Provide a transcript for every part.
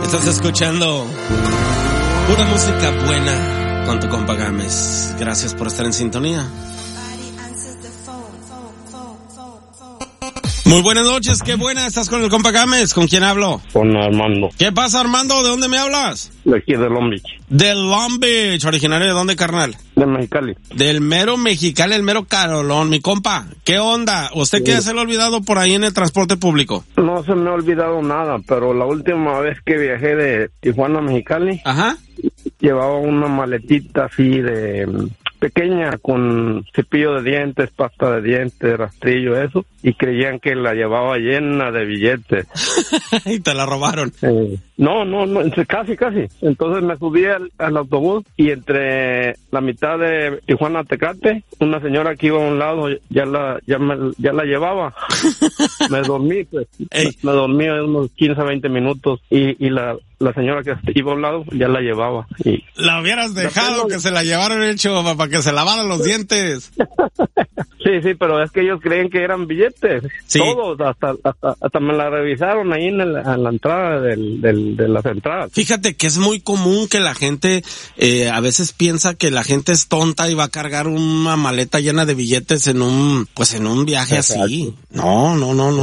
Estás escuchando pura música buena con tu compa Gámez. Gracias por estar en sintonía. Muy buenas noches, qué buena, estás con el compa Gámez. ¿Con quién hablo? Con Armando. ¿Qué pasa, Armando? ¿De dónde me hablas? De aquí de Long Beach. De Long Beach, originario de dónde, carnal? De Mexicali. Del mero Mexicali, el mero Carolón. Mi compa, ¿qué onda? ¿Usted qué se le ha olvidado por ahí en el transporte público? No se me ha olvidado nada, pero la última vez que viajé de Tijuana a Mexicali, ajá, llevaba una maletita así de pequeña con cepillo de dientes, pasta de dientes, rastrillo, eso, y creían que la llevaba llena de billetes. Y te la robaron. No, casi. Entonces me subí al autobús y entre la mitad de Tijuana a Tecate, una señora que iba a un lado ya la llevaba. Me dormí, pues. Me dormí unos 15, 20 minutos y la señora que iba a un lado ya la llevaba. Y la hubieras dejado que se la llevaran hecho para que se lavaran los dientes. Sí, pero es que ellos creen que eran billetes. Sí. Todos, hasta me la revisaron ahí en la entrada de las entradas. Fíjate que es muy común que la gente a veces piensa que la gente es tonta y va a cargar una maleta llena de billetes en un viaje. Exacto. Así. No.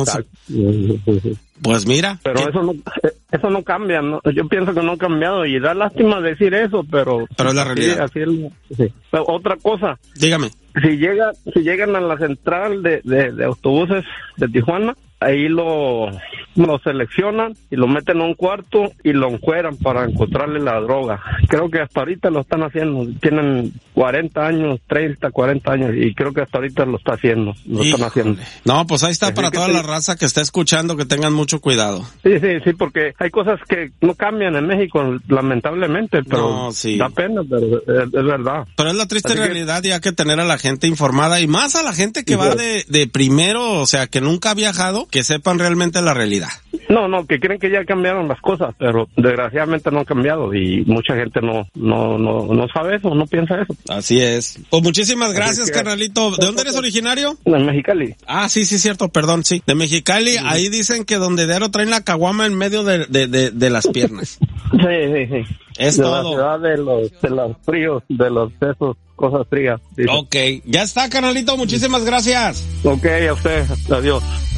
Pues mira. Pero eso no cambia, ¿no? Yo pienso que no ha cambiado y da lástima decir eso, pero es la realidad. Sí. Pero otra cosa. Dígame. Si llegan a la central de autobuses de Tijuana, ahí lo seleccionan y lo meten a un cuarto y lo encueran para encontrarle la droga. Creo que hasta ahorita lo están haciendo. Tienen 40 años, 30, 40 años y creo que hasta ahorita lo están haciendo. No, pues ahí está para toda la raza que está escuchando, que tengan mucho cuidado. Sí, porque hay cosas que no cambian en México, lamentablemente, pero da pena, pero es verdad. Pero es la triste realidad y hay que tener a la gente informada y más a la gente que va de primero, o sea, que nunca ha viajado, que sepan realmente la realidad. No, que creen que ya cambiaron las cosas, pero desgraciadamente no han cambiado y mucha gente no sabe eso, no piensa eso. Así es. Pues muchísimas gracias, carnalito. ¿De dónde eres originario? De Mexicali. Ah, sí, cierto, perdón, sí. De Mexicali, sí. Ahí dicen que donde diario traen la caguama en medio de las piernas. Sí. Es de todo. La ciudad de los fríos, esos cosas frías. Dice. Ok, ya está, carnalito, muchísimas gracias. Ok, a usted, adiós.